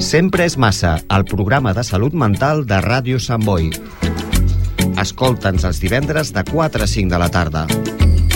Sempre és massa, el programa de salut mental de Ràdio Sant Boi. Escolta'ns els divendres de 4 a 5 de la tarda.